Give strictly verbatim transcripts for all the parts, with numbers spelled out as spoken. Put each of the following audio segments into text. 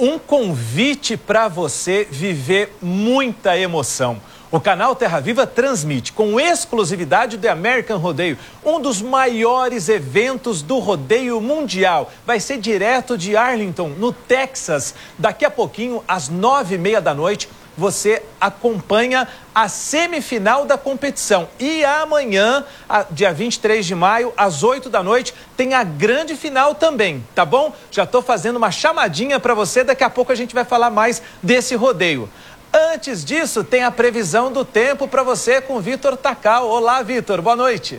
Um convite para você viver muita emoção. O canal Terra Viva transmite com exclusividade do American Rodeio, um dos maiores eventos do rodeio mundial. Vai ser direto de Arlington, no Texas. Daqui a pouquinho, às nove e meia da noite, você acompanha a semifinal da competição. E amanhã, dia vinte e três de maio, às oito da noite, tem a grande final também, tá bom? Já estou fazendo uma chamadinha para você, daqui a pouco a gente vai falar mais desse rodeio. Antes disso, tem a previsão do tempo para você com o Vitor Takal. Olá, Vitor, boa noite.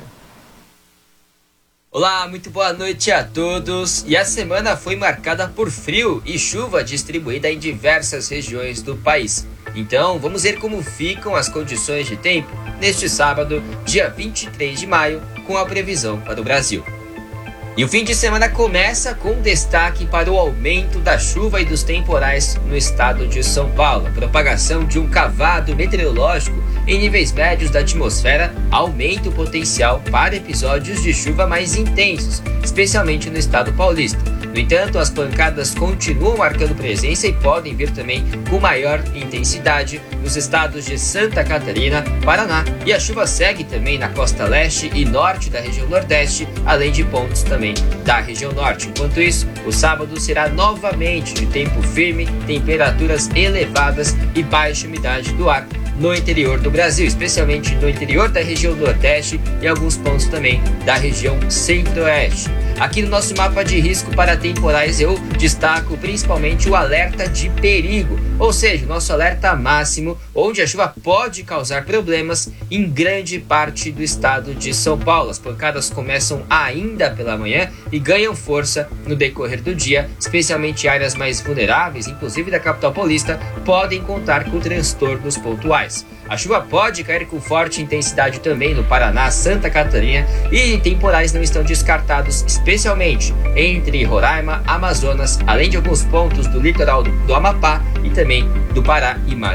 Olá, muito boa noite a todos. E a semana foi marcada por frio e chuva distribuída em diversas regiões do país. Então, vamos ver como ficam as condições de tempo neste sábado, dia vinte e três de maio, com a previsão para o Brasil. E o fim de semana começa com destaque para o aumento da chuva e dos temporais no estado de São Paulo. A propagação de um cavado meteorológico em níveis médios da atmosfera aumenta o potencial para episódios de chuva mais intensos, especialmente no estado paulista. No entanto, as pancadas continuam marcando presença e podem vir também com maior intensidade nos estados de Santa Catarina, Paraná, e a chuva segue também na costa leste e norte da região nordeste, além de pontos também da região norte. Enquanto isso, o sábado será novamente de tempo firme, temperaturas elevadas e baixa umidade do ar no interior do Brasil, especialmente no interior da região nordeste e alguns pontos também da região centro-oeste. Aqui no nosso mapa de risco para temporais eu destaco principalmente o alerta de perigo, ou seja, o nosso alerta máximo, onde a chuva pode causar problemas em grande parte do estado de São Paulo. As pancadas começam ainda pela manhã e ganham força no decorrer do dia, especialmente áreas mais vulneráveis, inclusive da capital paulista, podem contar com transtornos pontuais. A chuva pode cair com forte intensidade também no Paraná, Santa Catarina, e temporais não estão descartados, especialmente entre Roraima, Amazonas, além de alguns pontos do litoral do Amapá e também do Pará e Maranhão.